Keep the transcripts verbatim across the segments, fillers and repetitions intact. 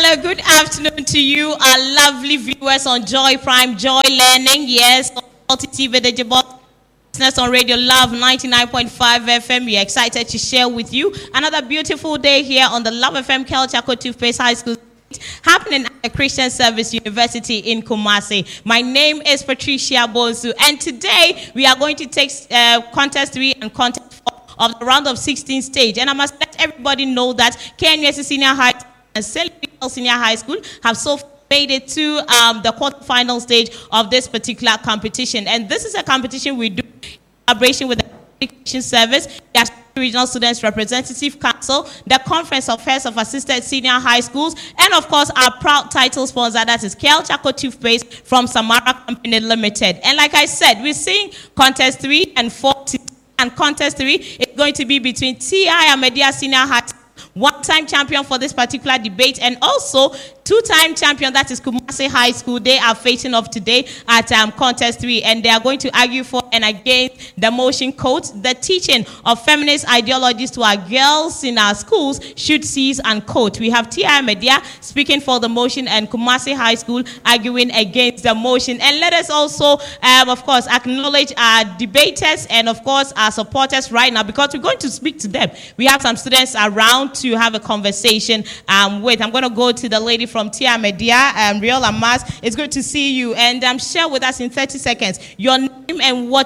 Hello, good afternoon to you, our lovely viewers on Joy Prime, Joy Learning. Yes, on L T T Vegetable business on Radio Love ninety-nine point five F M. We are excited to share with you another beautiful day here on the Love F M Kelchako Toothpaste High School, happening at the Christian Service University in Kumasi. My name is Patricia Bozu, and today we are going to take uh, contest three and contest four of the round of sixteen stage. And I must let everybody know that K N U S C Senior High and Selby Senior High School have so far made it to um, the quarterfinal stage of this particular competition. And this is a competition we do in collaboration with the Education Service, the Regional Students Representative Council, the Conference of Heads of Assisted Senior High Schools, and of course our proud title sponsor, that is Kelchako Toothpaste from Samara Company Limited. And like I said, we're seeing contest three and four, and contest three is going to be between T I Ahmadiyya Senior High School, one-time champion for this particular debate, and also two-time champion, that is Kumasi High School. They are facing off today at um, contest three, and they are going to argue for and against the motion code, the teaching of feminist ideologies to our girls in our schools should cease and quote. We have T I Ahmadiyya speaking for the motion and Kumasi High School arguing against the motion. And let us also, um, of course, acknowledge our debaters and, of course, our supporters right now, because we're going to speak to them. We have some students around to have a conversation um, with. I'm going to go to the lady from T I Ahmadiyya, um, Real Amas. It's good to see you, and um, share with us in thirty seconds your name and what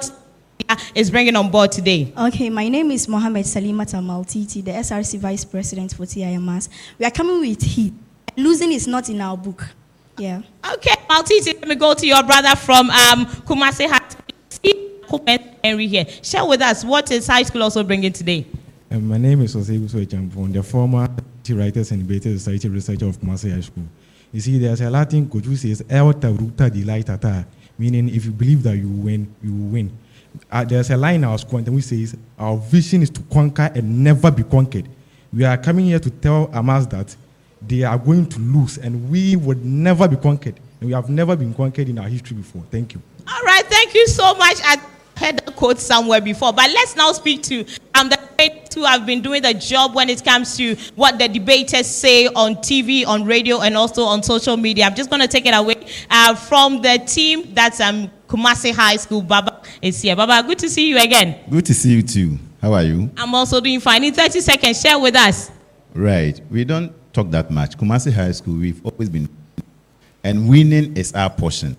is bringing on board today. Okay, my name is Mohammed Salimat Amaltiti, the S R C Vice President for T I Amas. We are coming with heat. Losing is not in our book. Yeah. Okay, Maltiti, let me go to your brother from um, Kumasi High School. Henry here. Share with us what is high school also bringing today. Um, my name is Jose Busoechampon, the former Writers and Debaters Society researcher of Kumasi High School. You see, there's a Latin quote which says, "Elta ruta delight," meaning if you believe that you win, you will win. Uh, there's a line in our school which says, "Our vision is to conquer and never be conquered." We are coming here to tell Amas that they are going to lose, and we would never be conquered. And we have never been conquered in our history before. Thank you. All right, thank you so much. I heard the quote somewhere before, but let's now speak to um, the debaters who have been doing the job when it comes to what the debaters say on T V, on radio, and also on social media. I'm just going to take it away uh, from the team that's um, Kumasi High School. Baba is here. Baba, good to see you again. Good to see you too. How are you? I'm also doing fine. In thirty seconds, share with us. Right. We don't talk that much. Kumasi High School, we've always been, and winning is our portion.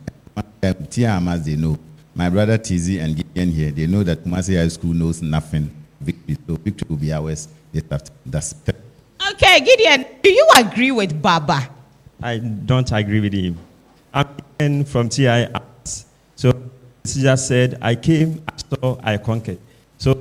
T I Amas, they know. My brother Tizi and Gideon here, they know that Kumasi High School knows nothing. Victory, so victory will be ours. That's okay, Gideon, do you agree with Baba? I don't agree with him. I'm from T I Amas. So he just said, I came, I saw, I conquered. So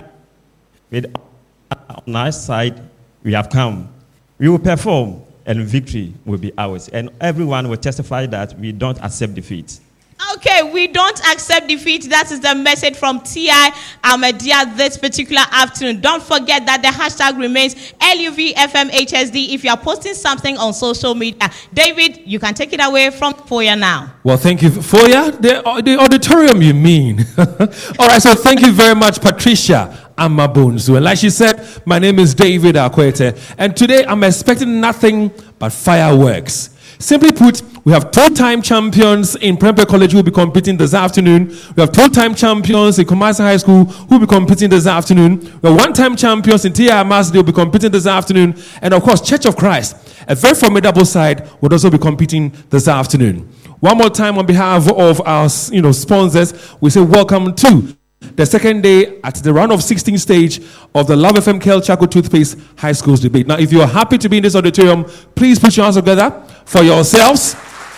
with on our side, we have come. We will perform, and victory will be ours. And everyone will testify that we don't accept defeat. Okay, we don't accept defeat. That is the message from T I Ahmadiyya this particular afternoon. Don't forget that the hashtag remains L U V F M H S D if you are posting something on social media. David, you can take it away from Foya now. Well, thank you. Foya, the, the auditorium you mean. All right, so thank you very much, Patricia Amabunzu. And like she said, my name is David Akwete. And today I'm expecting nothing but fireworks. Simply put, we have two-time champions in Prempeh College who will be competing this afternoon. We have two-time champions in Kumasi High School who will be competing this afternoon. We have one-time champions in T I Amas. They will be competing this afternoon. And of course, Church of Christ, a very formidable side, will also be competing this afternoon. One more time on behalf of our you know, sponsors, we say welcome to the second day at the round of sixteen stage of the Love F M Kelchako Toothpaste High Schools debate. Now, if you are happy to be in this auditorium, please put your hands together for yourselves.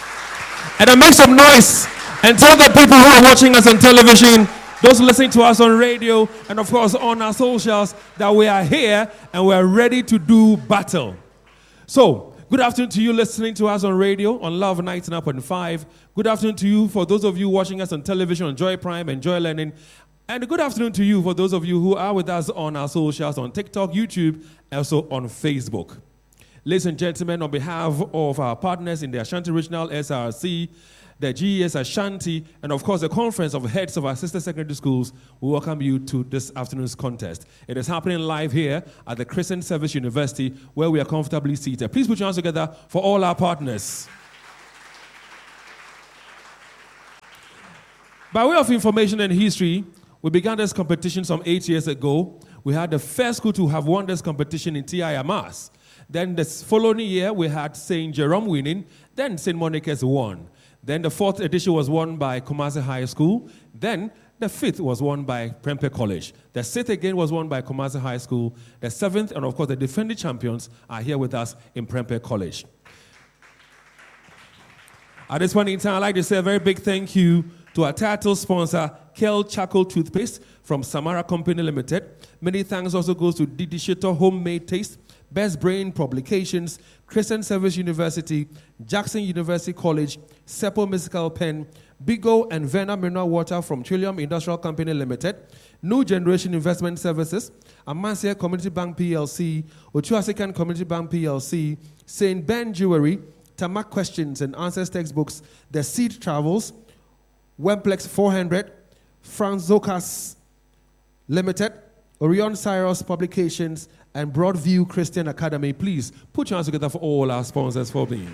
And then make some noise and tell the people who are watching us on television, those listening to us on radio, and of course on our socials, that we are here and we are ready to do battle. So, good afternoon to you listening to us on radio on Love ninety-nine point five. Good afternoon to you for those of you watching us on television on Joy Prime and Joy Learning. And good afternoon to you for those of you who are with us on our socials on TikTok, YouTube, and also on Facebook. Ladies and gentlemen, on behalf of our partners in the Ashanti Regional S R C, the G E S Ashanti, and of course the Conference of Heads of our sister secondary schools, we welcome you to this afternoon's contest. It is happening live here at the Christian Service University, where we are comfortably seated. Please put your hands together for all our partners. By way of information and history, we began this competition some eight years ago. We had the first school to have won this competition in T I A M A S. Then the following year, we had Saint Jerome winning. Then Saint Monica's won. Then the fourth edition was won by Kumasi High School. Then the fifth was won by Prempeh College. The sixth again was won by Kumasi High School. The seventh, and of course the defending champions, are here with us in Prempeh College. At this point in time, I'd like to say a very big thank you to our title sponsor, Kel Charcoal Toothpaste from Samara Company Limited. Many thanks also goes to Didi Shito Homemade Taste, Best Brain Publications, Christian Service University, Jackson University College, Seppo Musical Pen, Bigo and Verna Mineral Water from Trillium Industrial Company Limited, New Generation Investment Services, Amasia Community Bank P L C, Ochuasican Community Bank P L C, Saint Ben Jewelry, Tamak Questions and Answers Textbooks, The Seed Travels, Wemplex four hundred, Franz Zokas Limited, Orion Cyrus Publications, and Broadview Christian Academy. Please put your hands together for all our sponsors for me.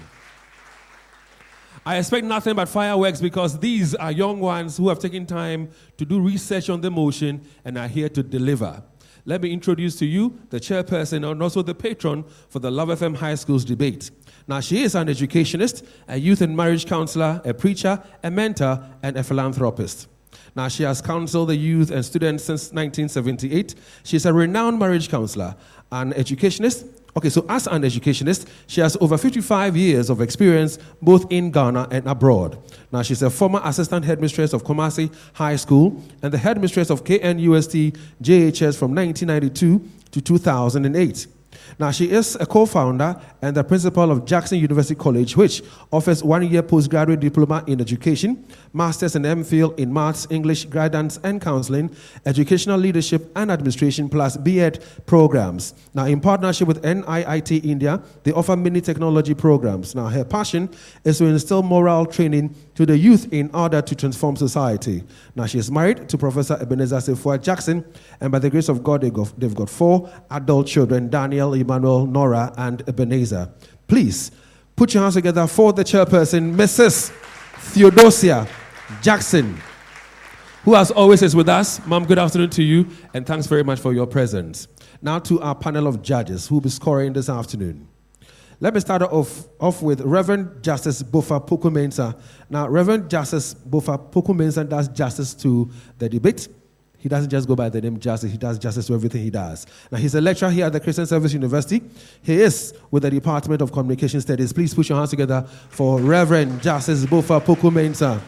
I expect nothing but fireworks because these are young ones who have taken time to do research on the motion and are here to deliver. Let me introduce to you the chairperson and also the patron for the Love F M High Schools debate. Now, she is an educationist, a youth and marriage counselor, a preacher, a mentor, and a philanthropist. Now, she has counseled the youth and students since nineteen seventy-eight. She's a renowned marriage counselor, an educationist. Okay, so as an educationist, she has over fifty-five years of experience both in Ghana and abroad. Now, she's a former assistant headmistress of Kumasi High School and the headmistress of K N U S T J H S from nineteen ninety-two to two thousand eight. Now, she is a co-founder and the principal of Jackson University College, which offers one-year postgraduate diploma in education, master's and M Phil in maths, English, guidance and counseling, educational leadership and administration, plus B Ed programs. Now, in partnership with N I I T India, they offer many technology programs. Now, her passion is to instill moral training to the youth in order to transform society. Now, she is married to Professor Ebenezer Sefua Jackson, and by the grace of God, they've got, they've got four adult children, Daniel, Emmanuel, Nora, and Ebenezer. Please put your hands together for the chairperson, Missus Theodosia Jackson, who as always is with us. Ma'am, good afternoon to you, and thanks very much for your presence. Now to our panel of judges who will be scoring this afternoon. Let me start off, off with Reverend Justice Bofa Poku-Mensah. Now, Reverend Justice Bofa Poku-Mensah does justice to the debate. He doesn't just go by the name Justice, he does justice to everything he does. Now, he's a lecturer here at the Christian Service University. He is with the Department of Communication Studies. Please put your hands together for Reverend Justice Bofa Poku-Mensah.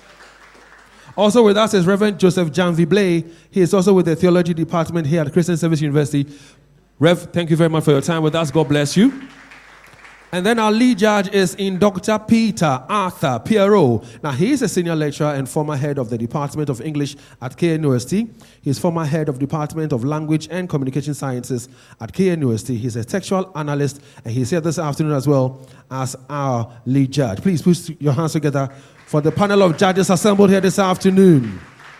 Also with us is Reverend Joseph Janvi Blay. He is also with the Theology Department here at Christian Service University. Rev, thank you very much for your time with us. God bless you. And then our lead judge is in Doctor Peter Arthur Pierrot. Now, he is a senior lecturer and former head of the Department of English at K N U S T. He's former head of Department of Language and Communication Sciences at K N U S T. He's a textual analyst, and he's here this afternoon as well as our lead judge. Please put your hands together for the panel of judges assembled here this afternoon.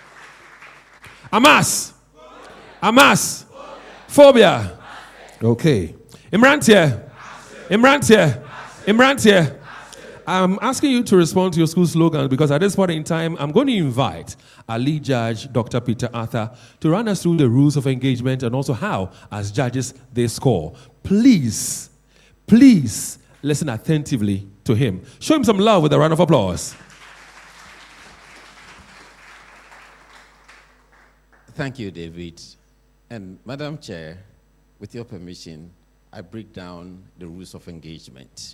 Amas. Amas. Phobia. Okay. Imrantia. Imrantia. Imrantia. I'm asking you to respond to your school slogan because at this point in time, I'm going to invite our lead judge, Doctor Peter Arthur, to run us through the rules of engagement and also how, as judges, they score. Please, please listen attentively to him. Show him some love with a round of applause. Thank you, David. And Madam Chair, with your permission, I break down the rules of engagement.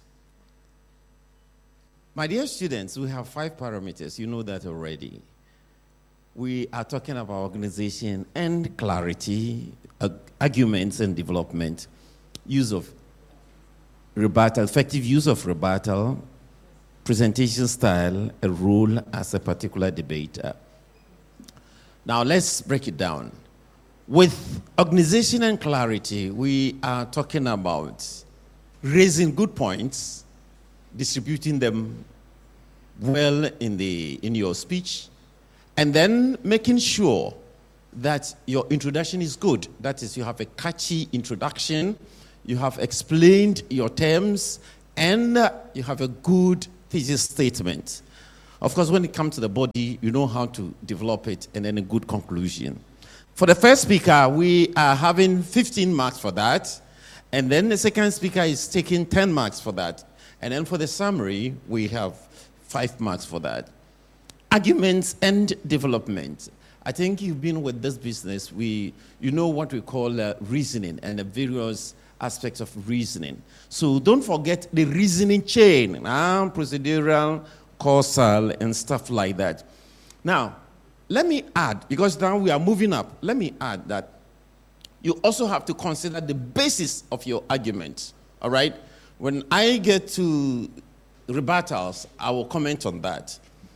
My dear students, we have five parameters. You know that already. We are talking about organization and clarity, uh, arguments and development, use of rebuttal, effective use of rebuttal, presentation style, a role as a particular debater. Now let's break it down. With organization and clarity, we are talking about raising good points, distributing them well in the in your speech, and then making sure that your introduction is good. That is, you have a catchy introduction, you have explained your terms, and uh, you have a good thesis statement. Of course, when it comes to the body, you know how to develop it, and then a good conclusion. For the first speaker, we are having fifteen marks for that, and then the second speaker is taking ten marks for that. And then for the summary, we have five marks for that. Arguments and development. I think you've been with this business. We, you know what we call uh, reasoning and the various aspects of reasoning. So don't forget the reasoning chain, uh, procedural, causal, and stuff like that. Now, let me add, because now we are moving up, let me add that you also have to consider the basis of your argument, all right? When I get to rebuttals, I will comment on that.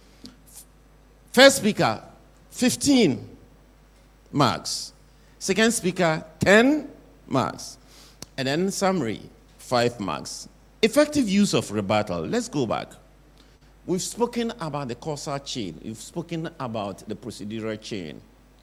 First speaker, fifteen marks. Second speaker, ten marks. And then summary, five marks. Effective use of rebuttal. Let's go back. We've spoken about the causal chain. We've spoken about the procedural chain.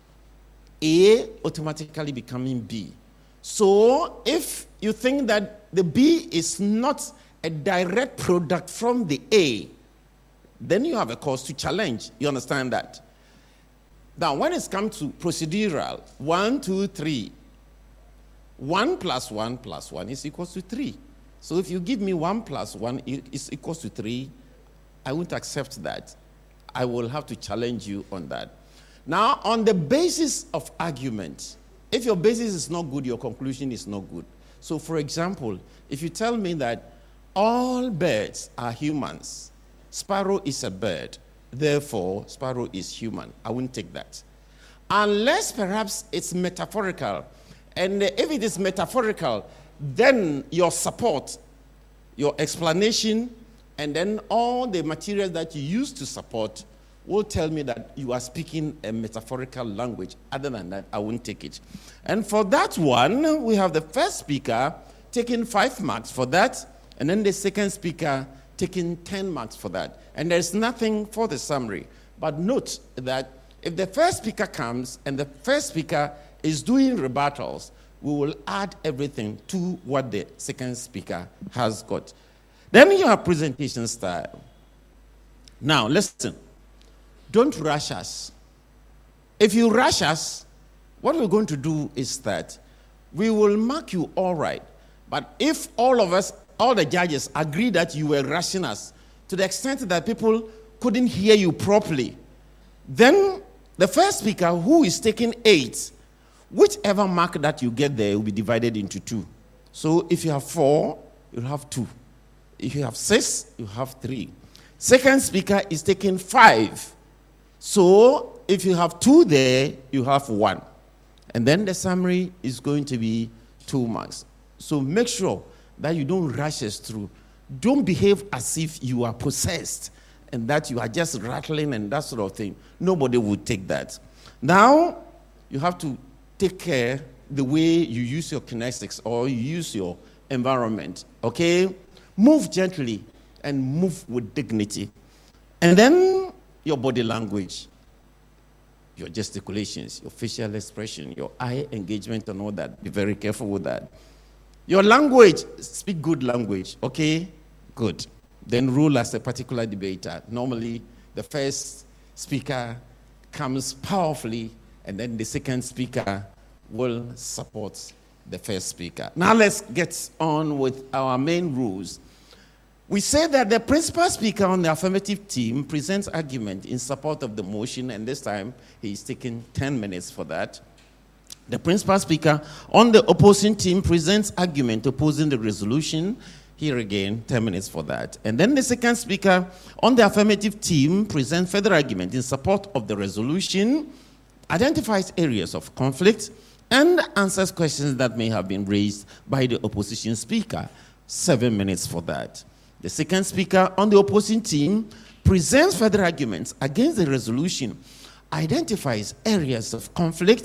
A automatically becoming B. So if you think that the B is not a direct product from the A, then you have a cause to challenge. You understand that? Now, when it's come to procedural, one, two, three, one plus one plus one is equals to three. So if you give me one plus one is equals to three, I won't accept that. I will have to challenge you on that. Now, on the basis of argument, if your basis is not good, your conclusion is not good. So, for example, if you tell me that all birds are humans, sparrow is a bird, therefore sparrow is human, I won't take that. Unless perhaps it's metaphorical. And if it is metaphorical, then your support, your explanation, and then all the materials that you use to support will tell me that you are speaking a metaphorical language. Other than that, I won't take it. And for that one, we have the first speaker taking five marks for that, and then the second speaker taking ten marks for that. And there's nothing for the summary. But note that if the first speaker comes and the first speaker is doing rebuttals, we will add everything to what the second speaker has got. Then you have presentation style. Now, listen. Don't rush us. If you rush us, what we're going to do is that we will mark you all right. But if all of us, all the judges agree that you were rushing us to the extent that people couldn't hear you properly, then the first speaker, who is taking eight, whichever mark that you get there will be divided into two. So if you have four, you'll have two. If you have six, you have three. Second speaker is taking five. So if you have two there, you have one. And then the summary is going to be two marks. So make sure that you don't rush us through. Don't behave as if you are possessed and that you are just rattling and that sort of thing. Nobody would take that. Now, you have to take care the way you use your kinetics or you use your environment, okay? Move gently and move with dignity. And then your body language, your gesticulations, your facial expression, your eye engagement and all that. Be very careful with that. Your language, speak good language, okay? Good. Then rule as a particular debater. Normally, the first speaker comes powerfully, and then the second speaker will support the first speaker. Now let's get on with our main rules. We say that the principal speaker on the affirmative team presents argument in support of the motion, and this time he is taking ten minutes for that. The principal speaker on the opposing team presents argument opposing the resolution. Here again, ten minutes for that. And then the second speaker on the affirmative team presents further argument in support of the resolution, identifies areas of conflict, and answers questions that may have been raised by the opposition speaker. Seven minutes for that. The second speaker on the opposing team presents further arguments against the resolution, identifies areas of conflict,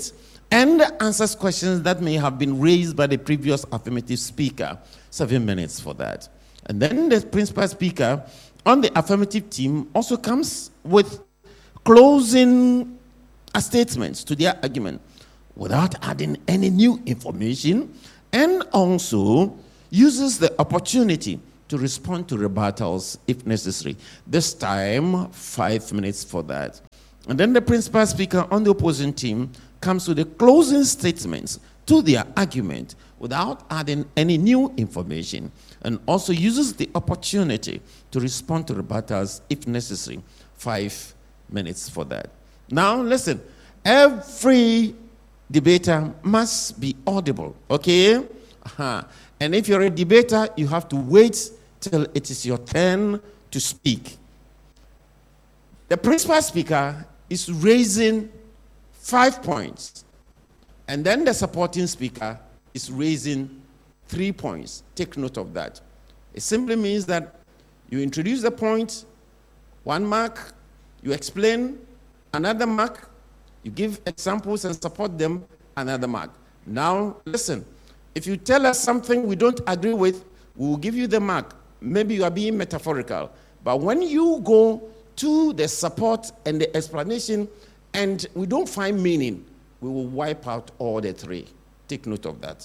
and answers questions that may have been raised by the previous affirmative speaker. Seven minutes for that. And then the principal speaker on the affirmative team also comes with closing statements to their argument without adding any new information, and also uses the opportunity to respond to rebuttals if necessary. This time, five minutes for that. And then the principal speaker on the opposing team comes with the closing statements to their argument without adding any new information, and also uses the opportunity to respond to rebuttals if necessary. Five minutes for that. Now, listen, every debater must be audible, okay? Uh-huh. And if you're a debater, you have to wait till it is your turn to speak. The principal speaker is raising five points, and then the supporting speaker is raising three points. Take note of that. It simply means that you introduce the point, one mark, you explain, another mark, you give examples and support them, another mark. Now, listen, if you tell us something we don't agree with, we will give you the mark. Maybe you are being metaphorical. But when you go to the support and the explanation and we don't find meaning, we will wipe out all the three. Take note of that.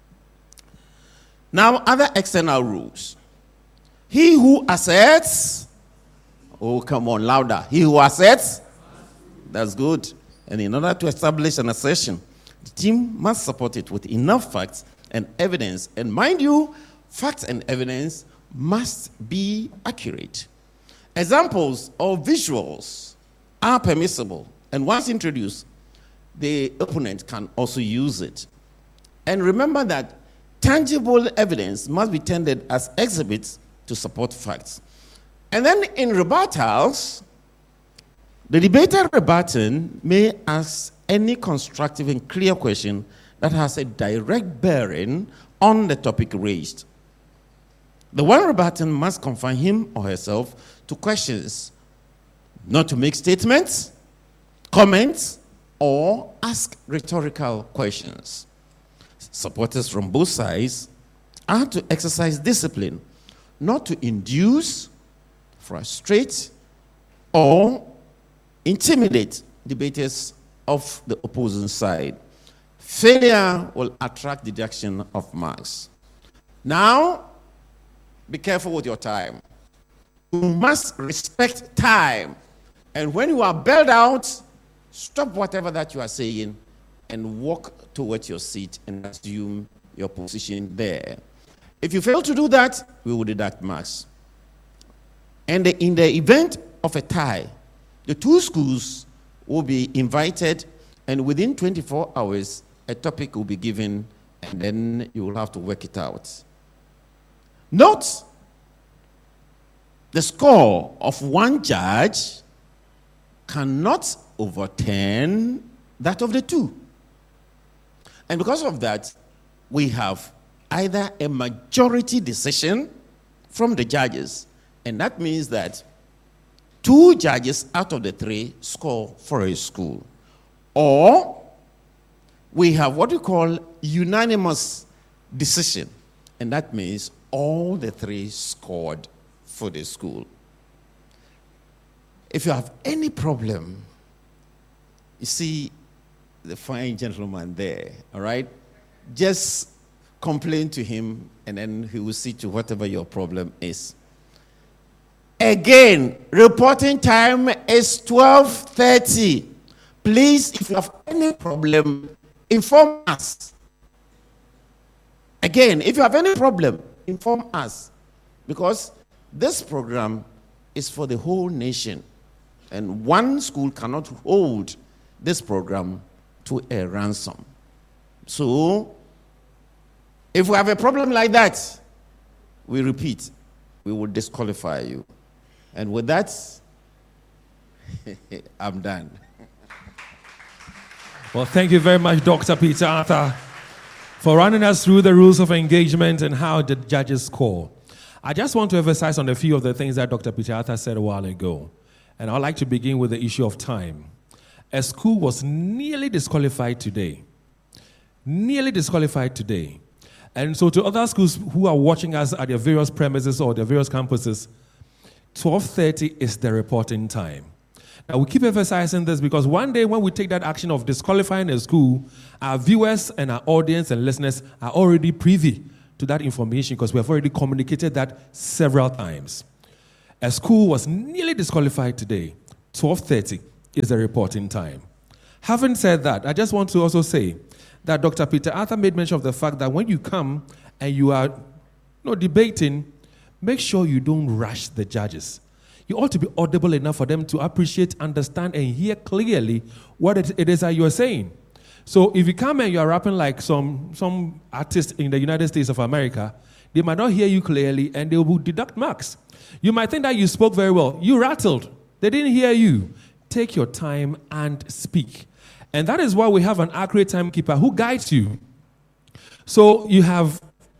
Now, other external rules. He who asserts, oh, come on, louder. He who asserts, that's good. And in order to establish an assertion, the team must support it with enough facts and evidence. And mind you, facts and evidence must be accurate. Examples or visuals are permissible, and once introduced, the opponent can also use it. And remember that tangible evidence must be tendered as exhibits to support facts. And then in rebuttals, the debater rebutting may ask any constructive and clear question that has a direct bearing on the topic raised. The one rebutting must confine him or herself to questions, not to make statements, comments, or ask rhetorical questions. Supporters from both sides are to exercise discipline, not to induce, frustrate, or intimidate debaters of the opposing side. Failure will attract deduction of marks. Now, be careful with your time. You must respect time. And when you are bailed out, stop whatever that you are saying and walk towards your seat and assume your position there. If you fail to do that, we will deduct marks. And in the event of a tie, the two schools will be invited, and within twenty-four hours, a topic will be given, and then you will have to work it out. Note, the score of one judge cannot overturn that of the two. And because of that, we have either a majority decision from the judges, and that means that two judges out of the three score for a school. Or we have what we call unanimous decision, and that means all the three scored for the school. If you have any problem, you see the fine gentleman there, all right? Just complain to him, and then he will see to whatever your problem is. Again, reporting time is twelve thirty. Please, if you have any problem, inform us. Again, if you have any problem, inform us. Because this program is for the whole nation. And one school cannot hold this program to a ransom. So, if we have a problem like that, we repeat, we will disqualify you. And with that, I'm done. Well, thank you very much, Doctor Peter Arthur, for running us through the rules of engagement and how the judges score. I just want to emphasize on a few of the things that Doctor Peter Arthur said a while ago. And I'd like to begin with the issue of time. A school was nearly disqualified today nearly disqualified today. And so to other schools who are watching us at their various premises or their various campuses, twelve thirty is the reporting time. Now, we keep emphasizing this because one day when we take that action of disqualifying a school, our viewers and our audience and listeners are already privy to that information because we have already communicated that several times. A school was nearly disqualified today. twelve thirty is the reporting time. Having said that, I just want to also say that Doctor Peter Arthur made mention of the fact that when you come and you are you know, debating, make sure you don't rush the judges. You ought to be audible enough for them to appreciate, understand, and hear clearly what it, it is that you are saying. So if you come and you are rapping like some, some artist in the United States of America, they might not hear you clearly and they will deduct marks. You might think that you spoke very well. You rattled. They didn't hear you. Take your time and speak. And that is why we have an accurate timekeeper who guides you. So you have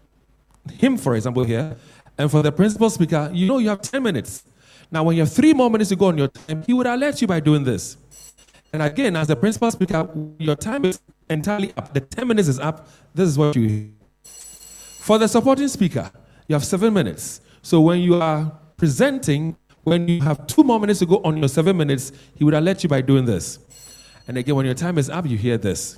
him, for example, here. And for the principal speaker, you know you have ten minutes. Now, when you have three more minutes to go on your time, he would alert you by doing this. And again, as the principal speaker, your time is entirely up. The ten minutes is up. This is what you hear. For the supporting speaker, you have seven minutes. So when you are presenting, when you have two more minutes to go on your seven minutes, he would alert you by doing this. And again, when your time is up, you hear this.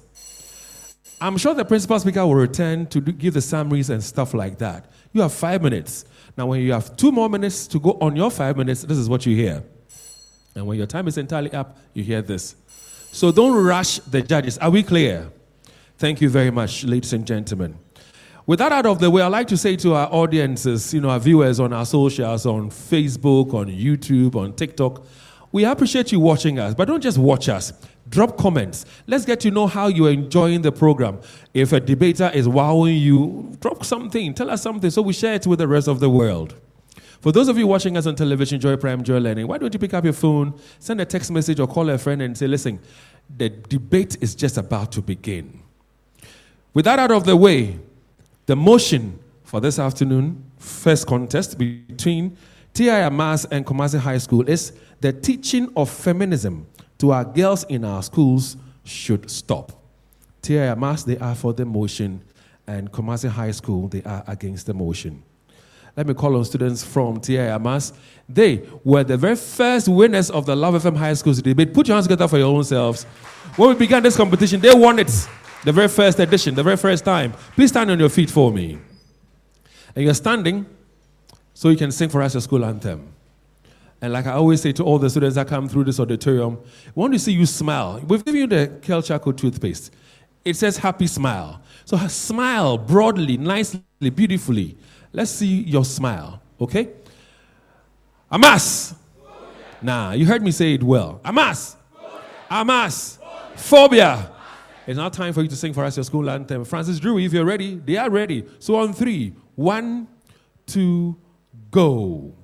I'm sure the principal speaker will return to do, give the summaries and stuff like that. You have five minutes. Now, when you have two more minutes to go on your five minutes, this is what you hear. And when your time is entirely up, you hear this. So don't rush the judges. Are we clear? Thank you very much, ladies and gentlemen. With that out of the way, I'd like to say to our audiences, you know, our viewers on our socials, on Facebook, on YouTube, on TikTok, we appreciate you watching us, but don't just watch us. Drop comments. Let's get to know how you're enjoying the program. If a debater is wowing you, drop something. Tell us something so we share it with the rest of the world. For those of you watching us on television, Joy Prime, Joy Learning, why don't you pick up your phone, send a text message or call a friend and say, listen, the debate is just about to begin. With that out of the way, the motion for this afternoon, first contest between T I Amas and Kumasi High School is the teaching of feminism to our girls in our schools should stop. T I Amas, they are for the motion, and Kumasi High School, they are against the motion. Let me call on students from T I Amas. They were the very first winners of the Love F M High School's debate. Put your hands together for your own selves. When we began this competition, they won it. The very first edition, the very first time. Please stand on your feet for me. And you're standing so you can sing for us your school anthem. And like I always say to all the students that come through this auditorium, we want to see you smile. We've given you the Kel Charcoal toothpaste. It says happy smile. So smile broadly, nicely, beautifully. Let's see your smile, okay? Amas. Nah, you heard me say it well. Amas. Amas. Phobia. It's now time for you to sing for us your school anthem. Francis Drew, if you're ready, they are ready. So on three, one, two, go.